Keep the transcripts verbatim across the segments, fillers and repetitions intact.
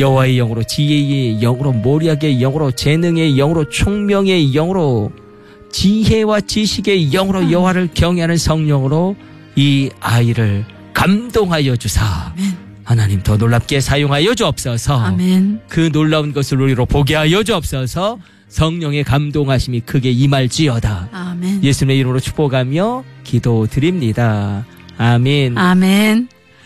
여호와의 영으로, 지혜의 영으로, 모략의 영으로, 재능의 영으로, 총명의 영으로, 지혜와 지식의 영으로, 여호와를 경외하는 성령으로 이 아이를 감동하여 주사 아멘. 하나님 더 놀랍게 사용하여 주옵소서. 아멘. 그 놀라운 것을 우리로 보게 하여 주옵소서. 성령의 감동하심이 크게 임할지어다. 아멘. 예수님의 이름으로 축복하며 기도드립니다. 아멘. 아멘.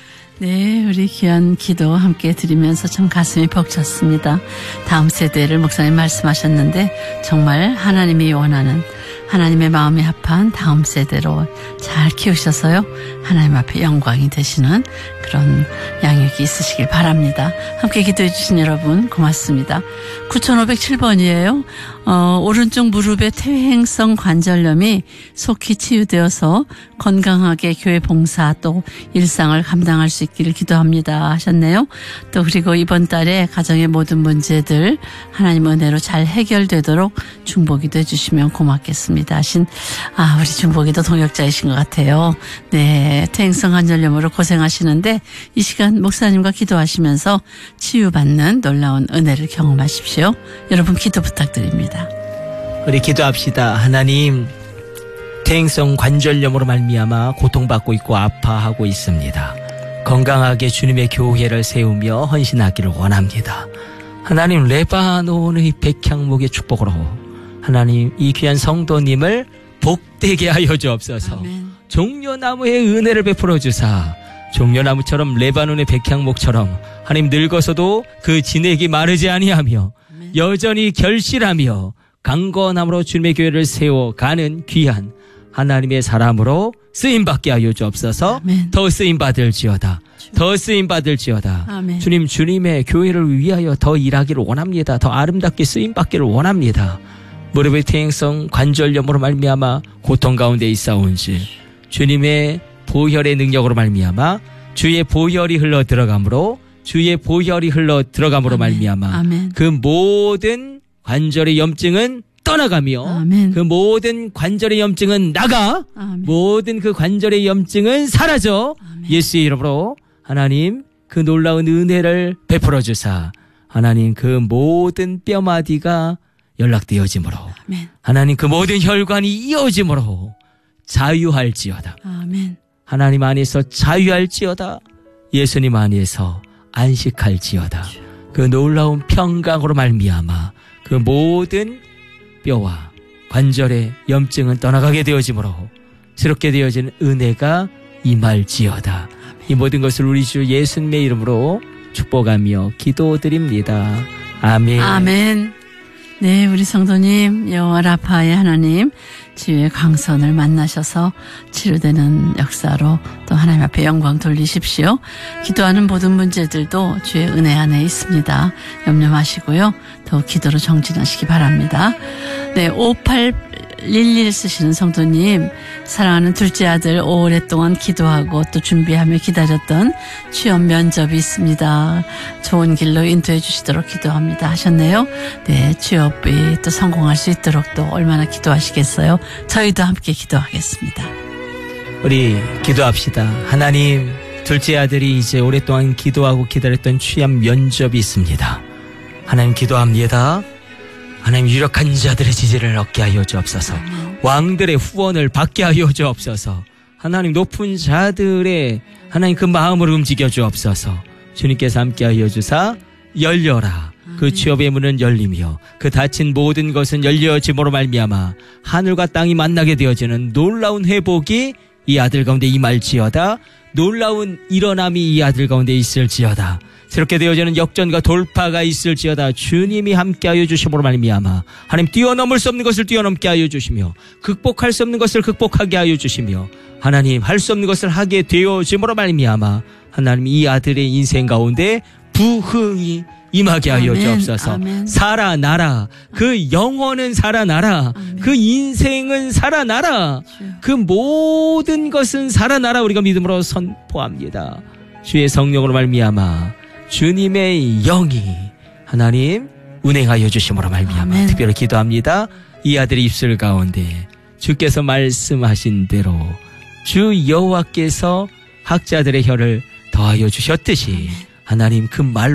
네, 우리 귀한 기도 함께 드리면서 참 가슴이 벅찼습니다. 다음 세대를 목사님 말씀하셨는데 정말 하나님이 원하는, 하나님의 마음이 합한 다음 세대로 잘 키우셔서요, 하나님 앞에 영광이 되시는 그런 양육이 있으시길 바랍니다. 함께 기도해 주신 여러분 고맙습니다. 구천오백칠 번이에요. 어, 오른쪽 무릎의 퇴행성 관절염이 속히 치유되어서 건강하게 교회 봉사 또 일상을 감당할 수 있기를 기도합니다 하셨네요. 또 그리고 이번 달에 가정의 모든 문제들 하나님 은혜로 잘 해결되도록 중보기도 해주시면 고맙겠습니다 하신, 아, 우리 중보기도 동역자이신 것 같아요. 네, 퇴행성 관절염으로 고생하시는데 이 시간 목사님과 기도하시면서 치유받는 놀라운 은혜를 경험하십시오. 여러분 기도 부탁드립니다. 우리 기도합시다. 하나님, 퇴행성 관절염으로 말미암아 고통받고 있고 아파하고 있습니다. 건강하게 주님의 교회를 세우며 헌신하기를 원합니다. 하나님, 레바논의 백향목의 축복으로 하나님 이 귀한 성도님을 복되게 하여 주옵소서. 아멘. 종려나무의 은혜를 베풀어 주사 종려나무처럼 레바논의 백향목처럼 하나님 늙어서도 그 진액이 마르지 아니하며 아멘. 여전히 결실하며 강건함으로 주님의 교회를 세워가는 귀한 하나님의 사람으로 쓰임받게 하여 주옵소서. 아멘. 더 쓰임받을지어다. 더 쓰임받을지어다. 아멘. 주님, 주님의 교회를 위하여 더 일하기를 원합니다. 더 아름답게 쓰임받기를 원합니다. 무릎의 퇴행성 관절염으로 말미암아 고통 가운데 있사온지 주님의 보혈의 능력으로 말미암아 주의 보혈이 흘러 들어가므로 주의 보혈이 흘러 들어가므로 말미암아 아멘. 그 모든 관절의 염증은 떠나가며 아멘. 그 모든 관절의 염증은 나가 아멘. 모든 그 관절의 염증은 사라져 아멘. 예수의 이름으로 하나님 그 놀라운 은혜를 베풀어 주사 하나님 그 모든 뼈마디가 연락되어지므로 아멘. 하나님 그 모든 혈관이 이어지므로 자유할지어다. 아멘. 하나님 안에서 자유할지어다. 예수님 안에서 안식할지어다. 그 놀라운 평강으로 말미암아 그 모든 뼈와 관절의 염증은 떠나가게 되어지므로 새롭게 되어지는 은혜가 임할지어다. 이 모든 것을 우리 주 예수님의 이름으로 축복하며 기도드립니다. 아멘. 아멘. 네, 우리 성도님, 여호와 라파의 하나님, 치유의 광선을 만나셔서 치료되는 역사로 또 하나님 앞에 영광 돌리십시오. 기도하는 모든 문제들도 주의 은혜 안에 있습니다. 염려 마시고요. 더욱 기도로 정진하시기 바랍니다. 네, 오팔일일 쓰시는 성도님, 사랑하는 둘째 아들 오랫동안 기도하고 또 준비하며 기다렸던 취업 면접이 있습니다. 좋은 길로 인도해 주시도록 기도합니다 하셨네요. 네, 취업이 또 성공할 수 있도록 또 얼마나 기도하시겠어요? 저희도 함께 기도하겠습니다. 우리 기도합시다. 하나님, 둘째 아들이 이제 오랫동안 기도하고 기다렸던 취업 면접이 있습니다. 하나님 기도합니다. 하나님 유력한 자들의 지지를 얻게 하여 주옵소서. 왕들의 후원을 받게 하여 주옵소서. 하나님 높은 자들의 하나님 그 마음을 움직여 주옵소서. 주님께서 함께 하여 주사 열려라. 그 취업의 문은 열리며 그 닫힌 모든 것은 열려짐으로 말미암아 하늘과 땅이 만나게 되어지는 놀라운 회복이 이 아들 가운데 임할지어다. 놀라운 일어남이 이 아들 가운데 있을지어다. 새롭게 되어지는 역전과 돌파가 있을지어다. 주님이 함께하여 주심으로 말미암아 하나님 뛰어넘을 수 없는 것을 뛰어넘게 하여 주시며 극복할 수 없는 것을 극복하게 하여 주시며 하나님 할 수 없는 것을 하게 되어짐으로 말미암아 하나님 이 아들의 인생 가운데 부흥이 임하게 하여 아멘, 주옵소서. 아멘. 살아나라. 그 영혼은 살아나라. 아멘. 그 인생은 살아나라. 주여. 그 모든 것은 살아나라. 우리가 믿음으로 선포합니다. 주의 성령으로 말미암아 주님의 영이 하나님 운행하여 주심으로 말미암아 아멘. 특별히 기도합니다. 이 아들의 입술 가운데 주께서 말씀하신 대로 주 여호와께서 학자들의 혀를 더하여 주셨듯이 하나님 그 말